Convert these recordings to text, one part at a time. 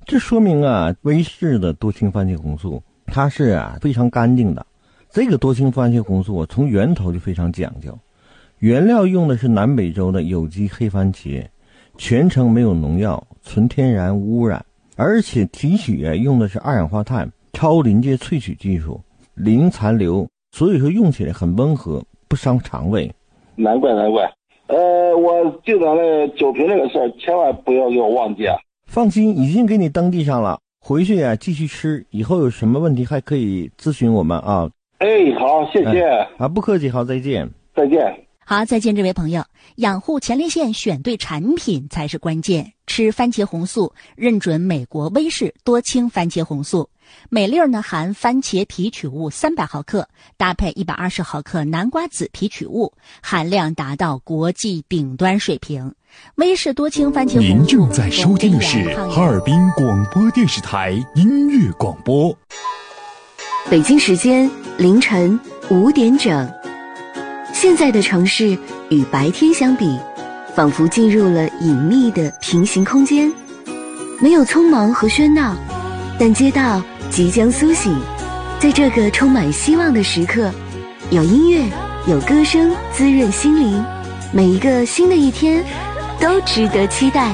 这说明啊，威士的多氢番茄红素它是非常干净的。这个多氢番茄红素从源头就非常讲究，原料用的是南美洲的有机黑番茄，全程没有农药，纯天然无污染，而且提取用的是二氧化碳超临界萃取技术，零残留，所以说用起来很温和，不伤肠胃。 难怪。我记得那酒瓶那个事儿，千万不要给我忘记啊。 放心，已经给你登记上了，回去继续吃，以后有什么问题还可以咨询我们啊。 好，谢谢。 不客气，好，再见。 再见。 好，再见，这位朋友。养护前列腺选对产品才是关键。吃番茄红素，认准美国威士多氢番茄红素。每粒呢含番茄提取物300毫克，搭配120毫克南瓜籽提取物，含量达到国际顶端水平。威士多氢番茄红素。 您正在收听的是哈尔滨广播电视台音乐广播。 北京时间凌晨5点整。现在的城市与白天相比，仿佛进入了隐秘的平行空间，没有匆忙和喧闹，但街道即将苏醒。在这个充满希望的时刻，有音乐，有歌声滋润心灵，每一个新的一天都值得期待。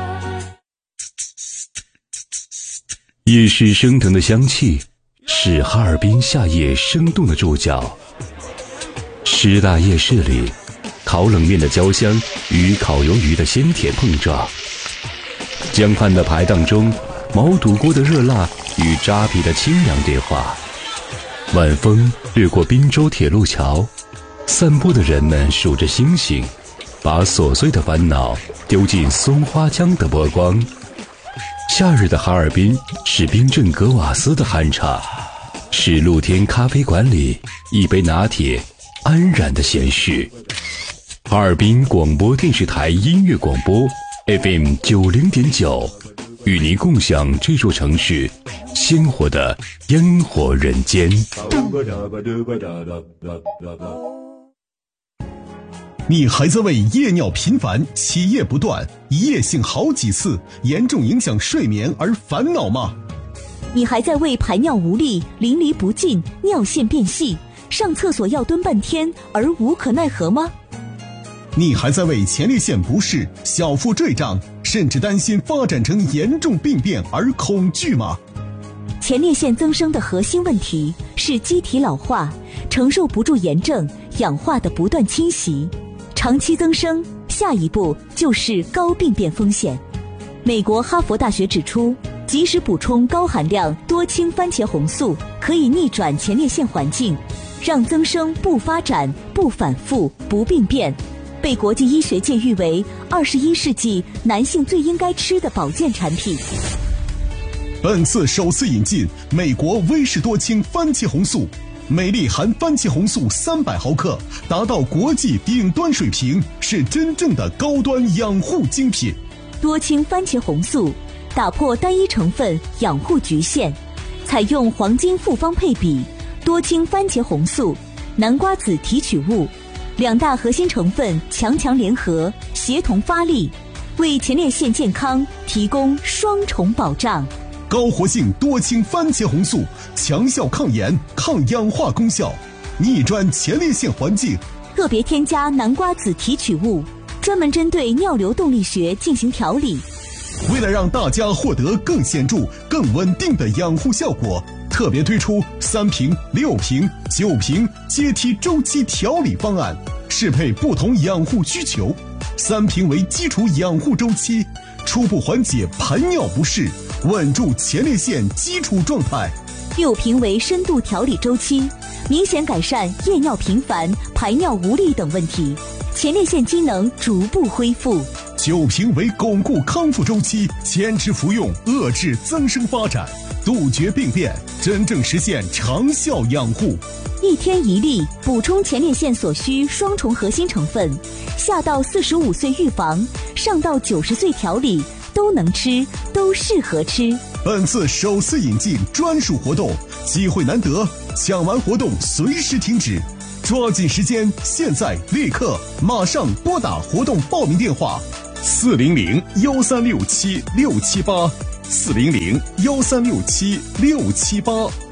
夜市升腾的香气是哈尔滨夏夜生动的注脚。师大夜市里，烤冷面的焦香与烤鱿鱼的鲜甜碰撞，江畔的排档中，毛肚锅的热辣与扎皮的清凉对话。晚风掠过滨州铁路桥，散步的人们数着星星，把琐碎的烦恼丢进松花江的波光。夏日的哈尔滨是冰镇格瓦斯的酣畅，是露天咖啡馆里一杯拿铁安然的闲适。哈尔滨广播电视台音乐广播 FM 90.9，与您共享这座城市鲜活的烟火人间。 你还在为夜尿频繁、起夜不断、一夜性好几次、严重影响睡眠而烦恼吗？ 你还在为排尿无力、淋漓不尽、尿线变细、上厕所要蹲半天而无可奈何吗？ 你还在为前列腺不适、小腹坠胀，甚至担心发展成严重病变而恐惧吗？ 前列腺增生的核心问题是机体老化，承受不住炎症、氧化的不断侵袭，长期增生，下一步就是高病变风险。美国哈佛大学指出，及时补充高含量多氢番茄红素，可以逆转前列腺环境，让增生不发展、不反复、不病变，被国际医学界誉为21世纪男性最应该吃的保健产品。 本次首次引进美国威士多氢番茄红素，每粒含番茄红素300毫克，达到国际顶端水平，是真正的高端养护精品。 多氢番茄红素打破单一成分养护局限，采用黄金复方配比，多氢番茄红素、南瓜籽提取物两大核心成分强联合，协同发力，为前列腺健康提供双重保障。 高活性多氢番茄红素，强效抗炎、抗氧化功效，逆转前列腺环境。 特别添加南瓜籽提取物，专门针对尿流动力学进行调理。 为了让大家获得更显著、更稳定的养护效果，特别推出3瓶、6瓶、9瓶阶梯周期调理方案，适配不同养护需求。3瓶为基础养护周期，初步缓解排尿不适，稳住前列腺基础状态。 6瓶为深度调理周期，明显改善夜尿频繁、排尿无力等问题，前列腺机能逐步恢复。 9瓶为巩固康复周期，坚持服用，遏制增生发展，杜绝病变，真正实现长效养护。 1天1粒，补充前列腺所需双重核心成分，下到45岁预防，上到90岁调理，都能吃，都适合吃。 本次首次引进专属活动，机会难得，抢完活动随时停止，抓紧时间，现在立刻马上拨打活动报名电话：400-1367678 400-1367-678。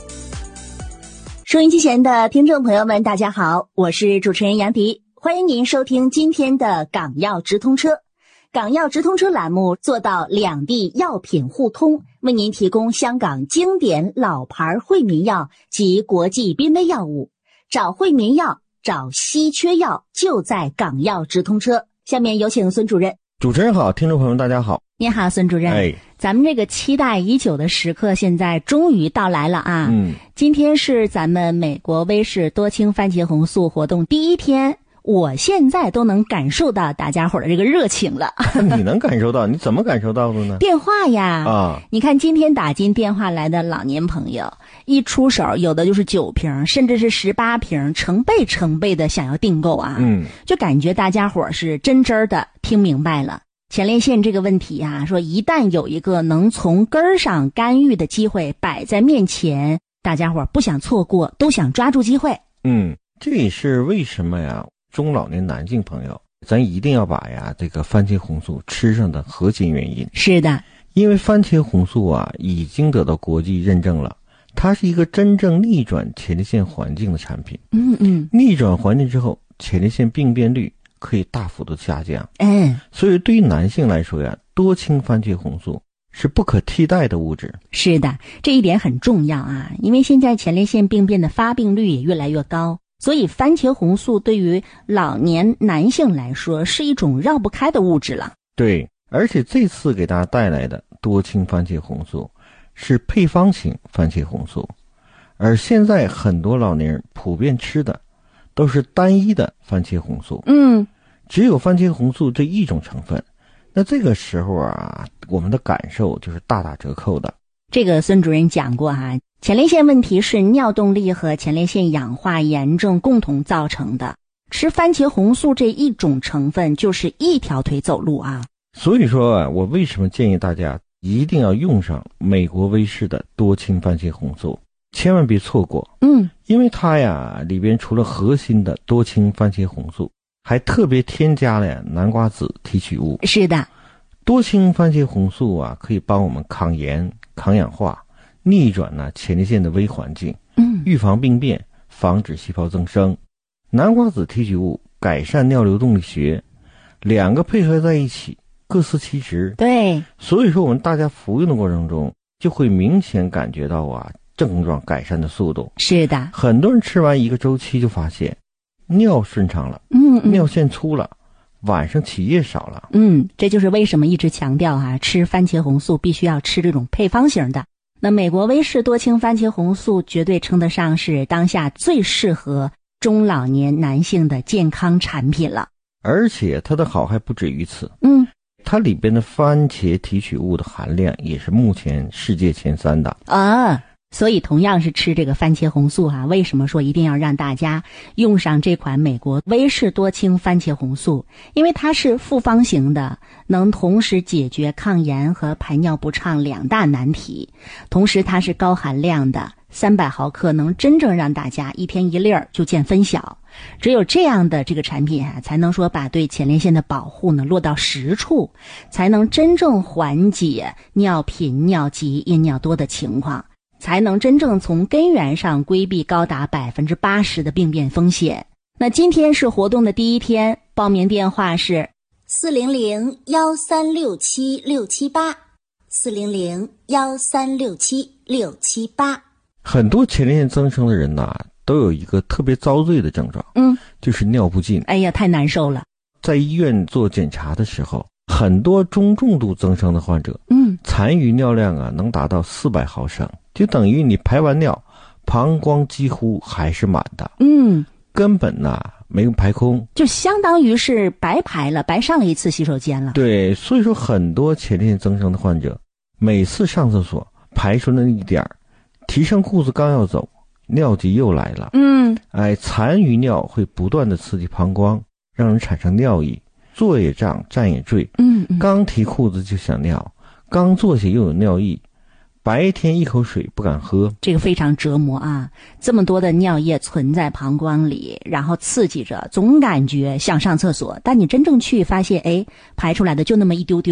收音机前的听众朋友们，大家好，我是主持人杨迪，欢迎您收听今天的港药直通车。港药直通车栏目做到两地药品互通，为您提供香港经典老牌惠民药及国际濒危药物。找惠民药，找稀缺药，就在港药直通车。下面有请孙主任。 主持人好，听众朋友们大家好。 您好，孙主任。咱们这个期待已久的时刻现在终于到来了啊！今天是咱们美国威士多氢番茄红素活动第一天，我现在都能感受到大家伙的这个热情了。 你能感受到？你怎么感受到的呢？ 电话呀！你看今天打进电话来的老年朋友，一出手有的就是9瓶，甚至是18瓶，成倍的想要订购啊！就感觉大家伙是真的听明白了。前列腺这个问题啊，说一旦有一个能从根儿上干预的机会摆在面前，大家伙不想错过，都想抓住机会。 这也是为什么呀，中老年男性朋友咱一定要把这个番茄红素吃上的核心原因。 是的， 因为番茄红素啊已经得到国际认证了，它是一个真正逆转前列腺环境的产品。逆转环境之后，前列腺病变率可以大幅度下降。所以对于男性来说呀，多氢番茄红素是不可替代的物质。 是的，这一点很重要啊，因为现在前列腺病变的发病率也越来越高，所以番茄红素对于老年男性来说是一种绕不开的物质了。 对，而且这次给大家带来的多氢番茄红素是配方型番茄红素，而现在很多老年人普遍吃的都是单一的番茄红素。只有番茄红素这一种成分，那这个时候啊，我们的感受就是大打折扣的。 这个孙主任讲过哈，前列腺问题是尿动力和前列腺氧化炎症共同造成的，吃番茄红素这一种成分就是一条腿走路啊。 所以说啊，我为什么建议大家一定要用上美国威士的多氢番茄红素，千万别错过。因为它呀里边除了核心的多氢番茄红素，还特别添加了南瓜子提取物。 是的， 多氢番茄红素啊可以帮我们抗炎、抗氧化，逆转前列腺的微环境，预防病变，防止细胞增生。南瓜子提取物改善尿流动力学，两个配合在一起，各司其职。 对， 所以说我们大家服用的过程中，就会明显感觉到症状改善的速度。 是的， 很多人吃完一个周期就发现尿顺畅了，尿腺粗了，晚上起夜少了。 这就是为什么一直强调吃番茄红素必须要吃这种配方型的。那美国威士多氢番茄红素绝对称得上是当下最适合中老年男性的健康产品了。 而且它的好还不止于此。它里边的番茄提取物的含量也是目前世界前3的啊。所以同样是吃这个番茄红素为什么说一定要让大家用上这款美国威士多氢番茄红素？因为它是复方型的，能同时解决抗炎和排尿不畅2大难题，同时它是高含量的，300毫克能真正让大家一天1粒就见分晓。只有这样的这个产品才能说把对前列腺的保护呢落到实处，才能真正缓解尿频、尿急、阴尿多的情况，才能真正从根源上规避高达80%的病变风险。那今天是活动的第一天，报名电话是400-1367-678 400-1367-678。 很多前列腺增生的人都有一个特别遭罪的症状，就是尿不尽。 哎呀，太难受了。 在医院做检查的时候，很多中重度增生的患者，残余尿量能达到400毫升，就等于你排完尿，膀胱几乎还是满的。根本没有排空， 就相当于是白排了，白上了一次洗手间了。 对，所以说很多前列腺增生的患者，每次上厕所排出那一点儿，提上裤子刚要走，尿急又来了。残余尿会不断的刺激膀胱，让人产生尿意，坐也胀，站也坠。刚提裤子就想尿，刚坐下又有尿意，白天一口水不敢喝， 这个非常折磨啊！这么多的尿液存在膀胱里，然后刺激着，总感觉想上厕所，但你真正去发现，排出来的就那么一丢丢。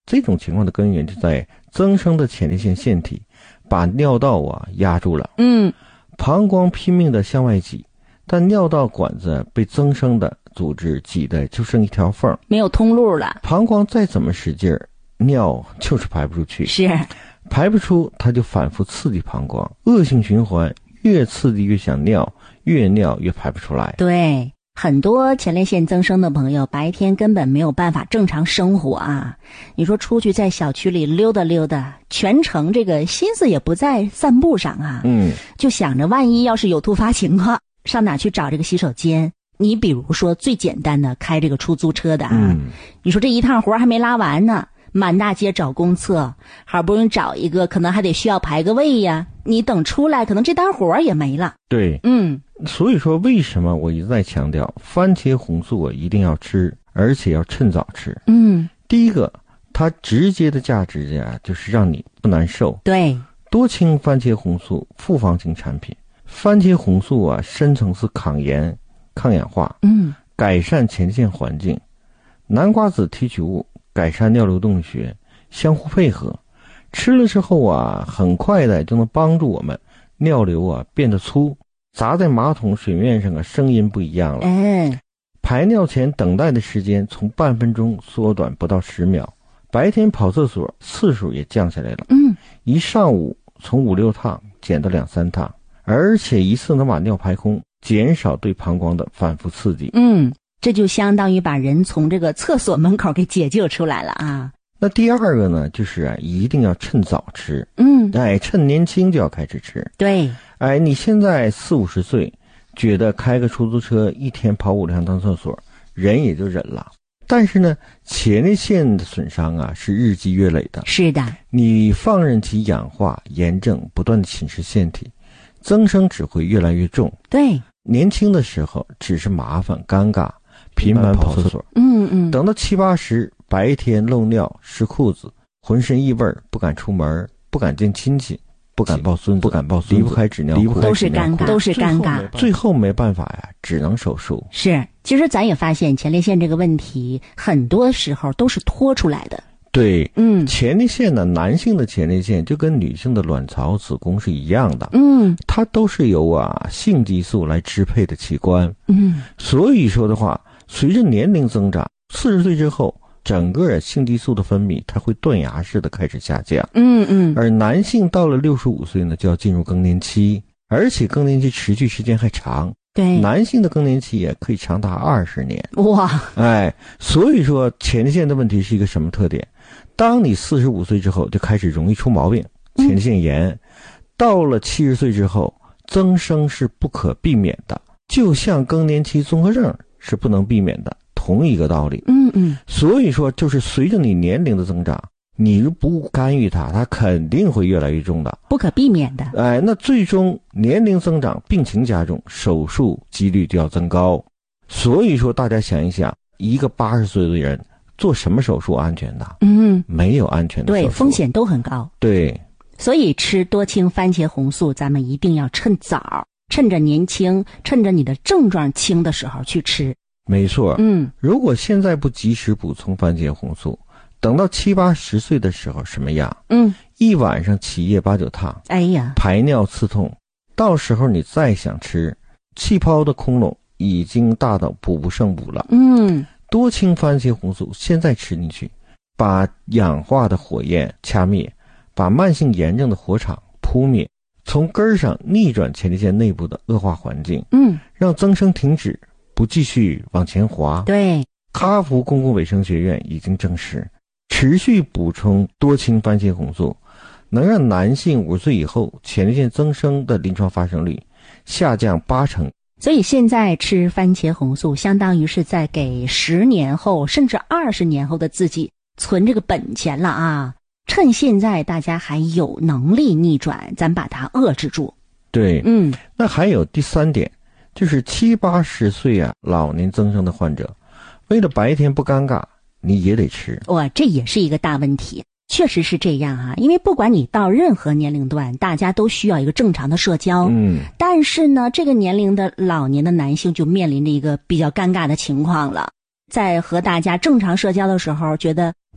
这种情况的根源就在增生的前列腺腺体把尿道压住了，膀胱拼命的向外挤，但尿道管子被增生的组织挤的就剩一条缝， 没有通路了。 膀胱再怎么使劲儿，尿就是排不出去， 是排不出，它就反复刺激膀胱，恶性循环，越刺激越想尿，越尿越排不出来。 对，很多前列腺增生的朋友白天根本没有办法正常生活啊！你说出去在小区里溜达溜达，全程这个心思也不在散步上啊，就想着万一要是有突发情况，上哪去找这个洗手间？你比如说最简单的开这个出租车的你说这一趟活还没拉完呢，满大街找公厕，好不容易找一个，可能还得需要排个位呀，你等出来可能这单活也没了。 对，所以说为什么我一直在强调番茄红素一定要吃，而且要趁早吃。第一个，它直接的价值就是让你不难受。 对， 多氢番茄红素复方型产品，番茄红素深层次抗炎、抗氧化，改善前列腺环境，南瓜子提取物改善尿流动学，相互配合，吃了之后很快的就能帮助我们尿流变得粗，砸在马桶水面上声音不一样了。排尿前等待的时间从半分钟缩短不到10秒，白天跑厕所次数也降下来了。一上午从5-6趟减到2-3趟，而且一次能把尿排空，减少对膀胱的反复刺激。 这就相当于把人从这个厕所门口给解救出来了啊。 那第二个呢，就是一定要趁早吃。趁年轻就要开始吃。 对， 你现在40-50岁，觉得开个出租车一天跑5-6趟厕所，人也就忍了。但是呢，前列腺的损伤是日积月累的。 是的， 你放任其氧化、炎症不断的侵蚀腺体，增生只会越来越重。 对， 年轻的时候只是麻烦、尴尬，频繁跑厕所。等到70-80，白天漏尿、湿裤子，浑身异味，不敢出门，不敢见亲戚，不敢抱孙子，离不开纸尿裤， 都是尴尬， 最后没办法只能手术。 是，其实咱也发现前列腺这个问题很多时候都是拖出来的。 对，前列腺呢，男性的前列腺就跟女性的卵巢、子宫是一样的，它都是由性激素来支配的器官。所以说的话，随着年龄增长，40岁之后，整个性激素的分泌它会断崖式的开始下降。而男性到了65岁呢，就要进入更年期，而且更年期持续时间还长。 对， 男性的更年期也可以长达20年。 哇！ 所以说前列腺的问题是一个什么特点？当你45岁之后，就开始容易出毛病，前列腺炎。到了70岁之后，增生是不可避免的，就像更年期综合症是不能避免的，同一个道理。所以说，就是随着你年龄的增长，你不干预它肯定会越来越重的， 不可避免的。 那最终年龄增长，病情加重，手术几率就要增高。所以说，大家想一想，一个80岁的人做什么手术安全的？没有安全的手术， 对，风险都很高。 对， 所以吃多氢番茄红素，咱们一定要趁早，趁着年轻，趁着你的症状轻的时候去吃。 没错。如果现在不及时补充番茄红素，等到70-80岁的时候什么样？一晚上起夜8-9趟，排尿刺痛，到时候你再想吃，气泡的空洞已经大到补不胜补了。多氢番茄红素现在吃进去，把氧化的火焰掐灭，把慢性炎症的火场扑灭，从根上逆转前列腺内部的恶化环境，让增生停止，不继续往前滑。 对， 哈佛公共卫生学院已经证实，持续补充多氢番茄红素能让男性50岁以后前列腺增生的临床发生率下降80%。 所以现在吃番茄红素相当于是在给10年后甚至20年后的自己存这个本钱了啊！趁现在大家还有能力逆转，咱把它遏制住。 对，那还有第3点，就是70-80岁老年增生的患者，为了白天不尴尬，你也得吃。 这也是一个大问题。确实是这样啊，因为不管你到任何年龄段，大家都需要一个正常的社交。但是呢，这个年龄的老年的男性就面临着一个比较尴尬的情况了，在和大家正常社交的时候，觉得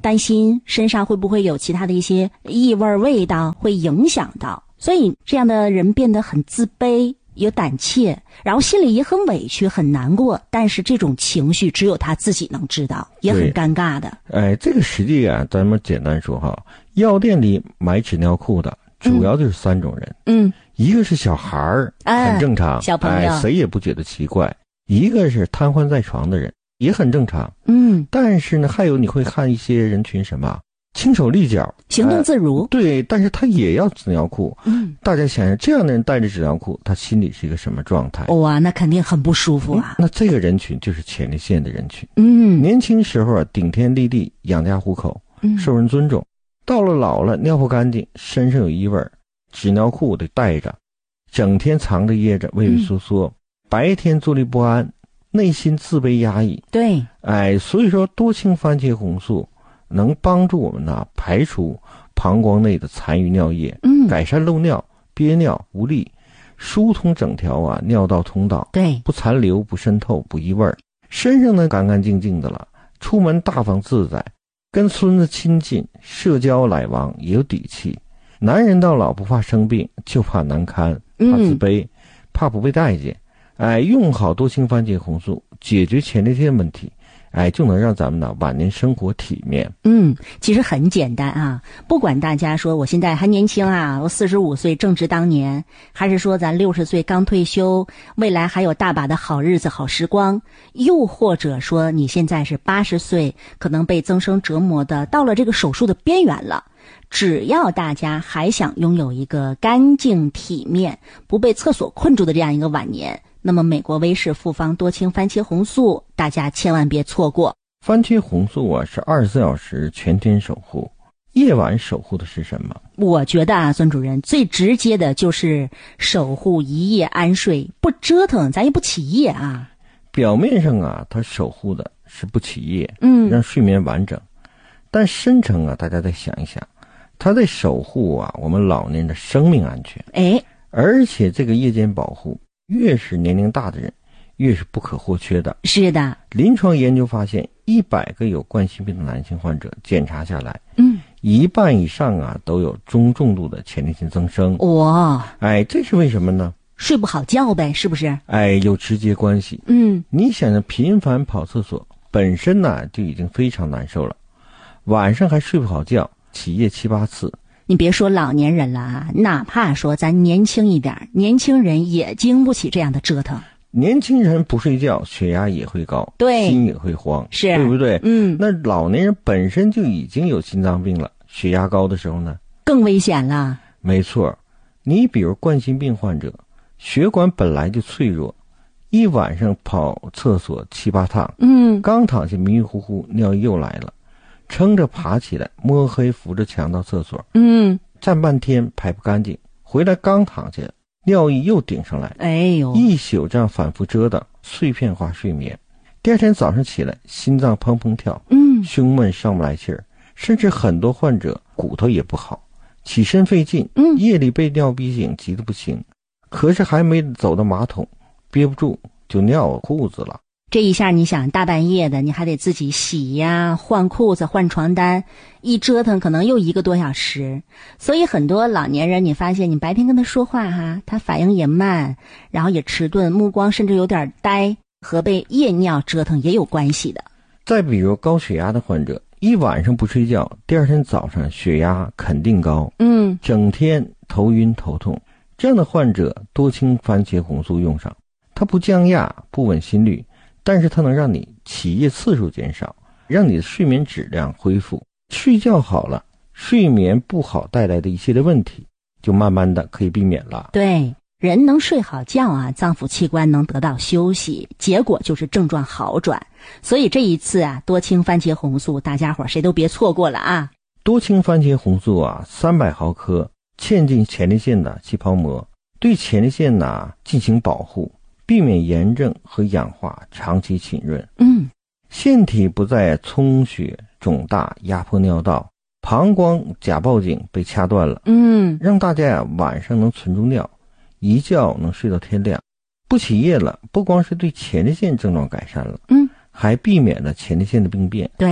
担心身上会不会有其他的一些异味味道会影响到，所以这样的人变得很自卑，有胆怯，然后心里也很委屈很难过，但是这种情绪只有他自己能知道，也很尴尬的。 这个实际啊，咱们简单说哈，药店里买纸尿裤的主要就是3种人。一个是小孩儿，很正常， 小朋友， 谁也不觉得奇怪。一个是瘫痪在床的人，也很正常。但是呢，还有你会看一些人群什么轻手利脚， 行动自如。 对，但是他也要纸尿裤。大家想想，这样的人带着纸尿裤，他心里是一个什么状态？ 哇，那肯定很不舒服啊。 那这个人群就是前列腺的人群。年轻时候啊，顶天立地，养家糊口，受人尊重。到了老了，尿不干净，身上有异味，纸尿裤得带着，整天藏着掖着，畏畏缩缩，白天坐立不安，内心自卑压抑。 对， 所以说多氢番茄红素能帮助我们呢排除膀胱内的残余尿液，改善漏尿、憋尿、无力，疏通整条啊尿道通道， 对， 不残留、不渗透、不异味，身上呢干干净净的了，出门大方自在，跟孙子亲近，社交来往也有底气。男人到老不怕生病，就怕难堪，怕自卑，怕不被待见。用好多氢番茄红素，解决前列腺问题，就能让咱们呢晚年生活体面。 其实很简单啊，不管大家说我现在还年轻啊，我45岁正值当年，还是说咱60岁刚退休，未来还有大把的好日子好时光，又或者说你现在是80岁，可能被增生折磨的到了这个手术的边缘了，只要大家还想拥有一个干净体面、不被厕所困住的这样一个晚年，那么美国威士复方多氢番茄红素大家千万别错过。 番茄红素啊是24小时全天守护，夜晚守护的是什么？ 我觉得啊，孙主任最直接的就是守护一夜安睡，不折腾咱也不起夜啊。 表面上啊它守护的是不起夜，让睡眠完整，但深层啊大家再想一想，它在守护啊我们老年人的生命安全。而且这个夜间保护越是年龄大的人越是不可或缺的。 是的， 临床研究发现100个有冠心病的男性患者检查下来，1半以上啊都有中重度的前列腺增生。 哇， 这是为什么呢？ 睡不好觉呗，是不是？ 有直接关系。你想想频繁跑厕所本身呢就已经非常难受了，晚上还睡不好觉，起夜7、8次。 你别说老年人了啊，哪怕说咱年轻一点，年轻人也经不起这样的折腾。 年轻人不睡觉，血压也会高， 对， 心也会慌， 是， 对不对？那老年人本身就已经有心脏病了，血压高的时候呢， 更危险了。 没错，你比如冠心病患者，血管本来就脆弱，一晚上跑厕所7、8趟，刚躺下迷迷糊糊，尿又来了，撑着爬起来，摸黑扶着墙到厕所，站半天排不干净，回来刚躺下，尿意又顶上来，一宿这样反复折腾，碎片化睡眠。第二天早上起来，心脏砰砰跳，胸闷上不来气儿，甚至很多患者骨头也不好，起身费劲，夜里被尿逼醒，急得不行，可是还没走到马桶，憋不住就尿裤子了。 这一下你想大半夜的，你还得自己洗呀、换裤子、换床单，一折腾可能又1个多小时。所以很多老年人，你发现你白天跟他说话哈，他反应也慢，然后也迟钝，目光甚至有点呆，和被夜尿折腾也有关系的。 再比如高血压的患者，一晚上不睡觉，第二天早上血压肯定高，整天头晕头痛，这样的患者多氢番茄红素用上，它不降压不稳心率，但是它能让你起夜次数减少，让你的睡眠质量恢复，睡觉好了，睡眠不好带来的一系列问题就慢慢的可以避免了。 对，人能睡好觉啊，脏腑器官能得到休息，结果就是症状好转。所以这一次啊，多氢番茄红素大家伙谁都别错过了啊。 多氢番茄红素啊，300毫克嵌进前列腺的气泡膜，对前列腺进行保护，避免炎症和氧化长期浸润。腺体不再充血肿大压迫尿道，膀胱假报警被掐断了，让大家晚上能存住尿，一觉能睡到天亮，不起夜了。不光是对前列腺症状改善了，还避免了前列腺的病变。 对，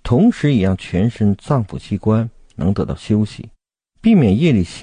同时也让全身脏腑器官能得到休息，避免夜里